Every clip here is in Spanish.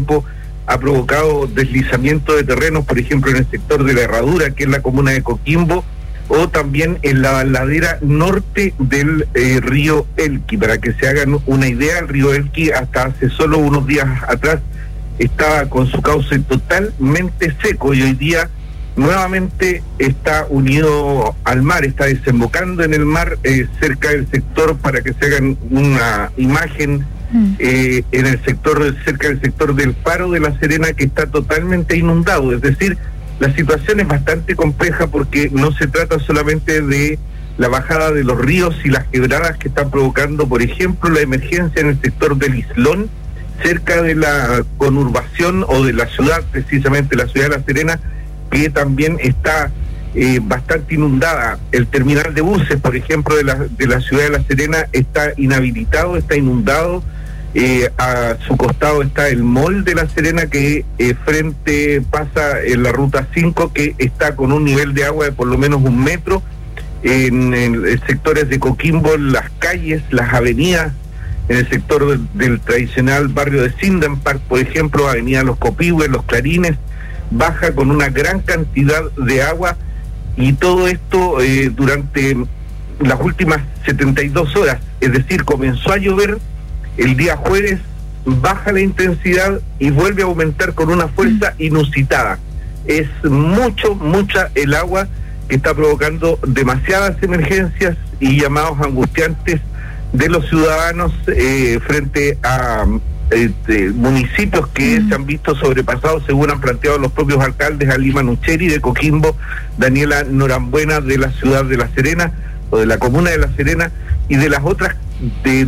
tiempo ha provocado deslizamiento de terrenos, por ejemplo en el sector de la Herradura, que es la comuna de Coquimbo, o también en la ladera norte del río Elqui. Para que se hagan una idea, el río Elqui hasta hace solo unos días atrás estaba con su cauce totalmente seco, y hoy día nuevamente está unido al mar, está desembocando en el mar cerca del sector, para que se hagan una imagen, en el sector, cerca del sector del Faro de La Serena, que está totalmente inundado. Es decir, la situación es bastante compleja, porque no se trata solamente de la bajada de los ríos y las quebradas que están provocando, por ejemplo, la emergencia en el sector del Islón, cerca de la conurbación o de la ciudad, precisamente la ciudad de La Serena, que también está bastante inundada. El terminal de buses, por ejemplo, de la ciudad de La Serena está inhabilitado, está inundado. A su costado está el mall de La Serena, que frente pasa en la ruta 5, que está con un nivel de agua de por lo menos 1 metro. En sectores de Coquimbo, las calles, las avenidas, en el sector del tradicional barrio de Sinden Park, por ejemplo, avenida Los Copihue, Los Clarines, baja con una gran cantidad de agua, y todo esto durante las últimas 72 horas. Es decir, comenzó a llover el día jueves, baja la intensidad y vuelve a aumentar con una fuerza inusitada. Es mucha el agua, que está provocando demasiadas emergencias y llamados angustiantes de los ciudadanos frente a municipios que se han visto sobrepasados, según han planteado los propios alcaldes: Ali Manucheri de Coquimbo, Daniela Norambuena de la ciudad de La Serena, o de la comuna de La Serena, y de las otras de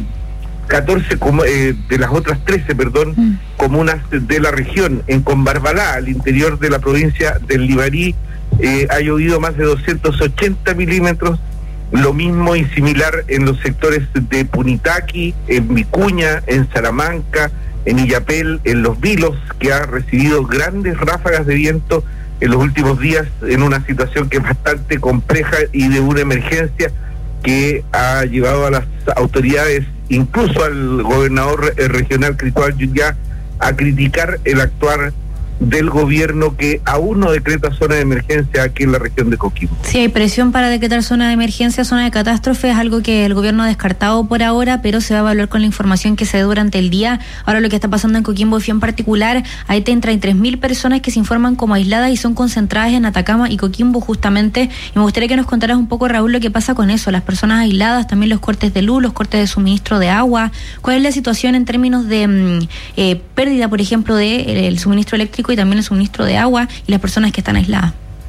las otras 13, comunas de la región. En Combarbalá, al interior de la provincia del Libarí, ha llovido más de 280 milímetros. Lo mismo y similar en los sectores de Punitaqui, en Vicuña, en Salamanca, en Illapel, en Los Vilos, que ha recibido grandes ráfagas de viento en los últimos días, en una situación que es bastante compleja y de una emergencia que ha llevado a las autoridades, incluso al gobernador regional Cristóbal Juliá, a criticar el actuar del gobierno, que aún no decreta zona de emergencia aquí en la región de Coquimbo. Sí, hay presión para decretar zona de emergencia, zona de catástrofe, es algo que el gobierno ha descartado por ahora, pero se va a evaluar con la información que se dé durante el día. Ahora, lo que está pasando en Coquimbo en particular, hay 33.000 personas que se informan como aisladas y son concentradas en Atacama y Coquimbo justamente, y me gustaría que nos contaras un poco, Raúl, lo que pasa con eso, las personas aisladas, también los cortes de luz, los cortes de suministro de agua. ¿Cuál es la situación en términos de pérdida, por ejemplo, del suministro eléctrico y también el suministro de agua, y las personas que están aisladas?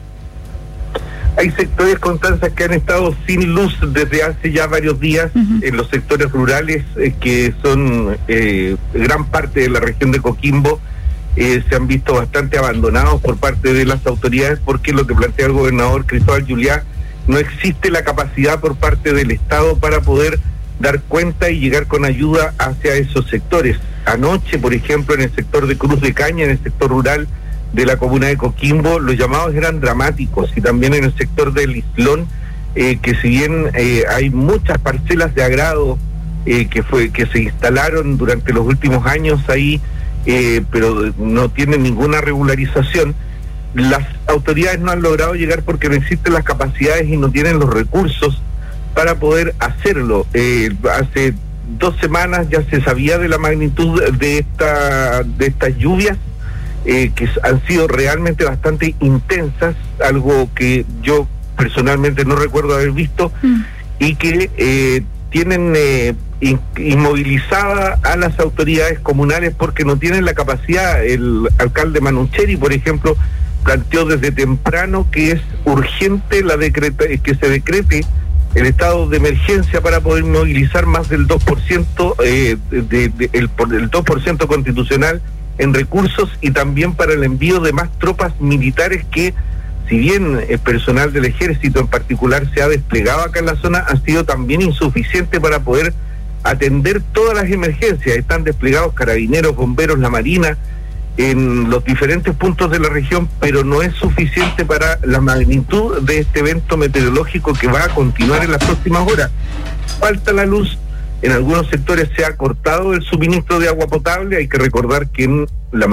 Hay sectores, Constanza, que han estado sin luz desde hace ya varios días, en los sectores rurales, que son gran parte de la región de Coquimbo. Se han visto bastante abandonados por parte de las autoridades, porque lo que plantea el gobernador Cristóbal Juliá, no existe la capacidad por parte del Estado para poder dar cuenta y llegar con ayuda hacia esos sectores. Anoche, por ejemplo, en el sector de Cruz de Caña, en el sector rural de la comuna de Coquimbo, los llamados eran dramáticos, y también en el sector del Islón, que si bien hay muchas parcelas de agrado que se instalaron durante los últimos años ahí, pero no tienen ninguna regularización, las autoridades no han logrado llegar porque no existen las capacidades y no tienen los recursos para poder hacerlo. Hace 2 semanas ya se sabía de la magnitud de estas lluvias, que han sido realmente bastante intensas, algo que yo personalmente no recuerdo haber visto, y que tienen inmovilizada a las autoridades comunales porque no tienen la capacidad. El alcalde Manucheri, por ejemplo, planteó desde temprano que es urgente que se decrete el estado de emergencia para poder movilizar más del 2%, el 2% constitucional en recursos, y también para el envío de más tropas militares que, si bien el personal del ejército en particular se ha desplegado acá en la zona, ha sido también insuficiente para poder atender todas las emergencias. Están desplegados carabineros, bomberos, la marina en los diferentes puntos de la región, pero no es suficiente para la magnitud de este evento meteorológico que va a continuar en las próximas horas. Falta la luz, en algunos sectores se ha cortado el suministro de agua potable. Hay que recordar que en la